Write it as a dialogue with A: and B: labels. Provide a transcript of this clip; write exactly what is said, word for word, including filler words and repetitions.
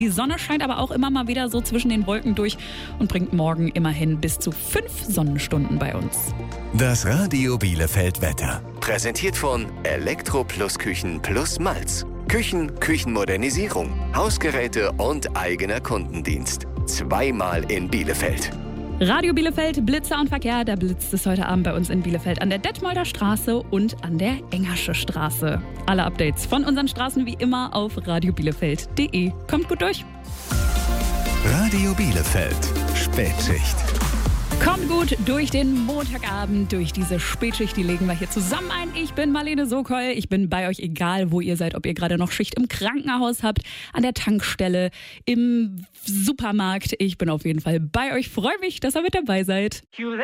A: Die Sonne scheint aber auch immer mal wieder so zwischen den Wolken durch und bringt morgen immerhin bis zu fünf Sonnenstunden bei uns.
B: Das Radio Bielefeld Wetter. Präsentiert von Elektro Plus Küchen Plus Malz. Küchen, Küchenmodernisierung, Hausgeräte und eigener Kundendienst. Zweimal in Bielefeld.
A: Radio Bielefeld, Blitzer und Verkehr. Da blitzt es heute Abend bei uns in Bielefeld an der Detmolder Straße und an der Engersche Straße. Alle Updates von unseren Straßen wie immer auf radio bielefeld punkt de. Kommt gut durch.
B: Radio Bielefeld, Spätschicht.
A: Kommt gut durch den Montagabend, durch diese Spätschicht, die legen wir hier zusammen ein. Ich bin Marlene Sokol, ich bin bei euch, egal wo ihr seid, ob ihr gerade noch Schicht im Krankenhaus habt, an der Tankstelle, im Supermarkt. Ich bin auf jeden Fall bei euch, freue mich, dass ihr mit dabei seid.